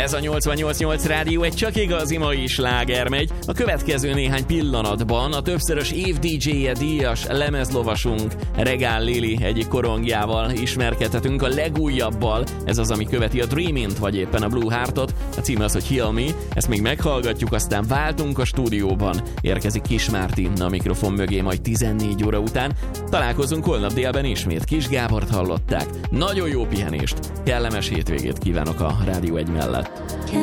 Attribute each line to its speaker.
Speaker 1: Ez a 88.8 Rádió egy csak igazi mai sláger megy. A következő néhány pillanatban a többszörös év DJ-je díjas lemezlovasunk Regál Lili egyik korongjával ismerkedhetünk, a legújabbal. Ez az, ami követi a Dreamint, vagy éppen a Blue Heartot. A címe az, hogy Heal Me. Ezt még meghallgatjuk, aztán váltunk a stúdióban. Érkezik Kis Márti a mikrofon mögé majd 14 óra után. Találkozunk holnap délben ismét. Kis Gábort hallották. Nagyon jó pihenést, kellemes hétvégét kívánok a Rádió 1 mellett.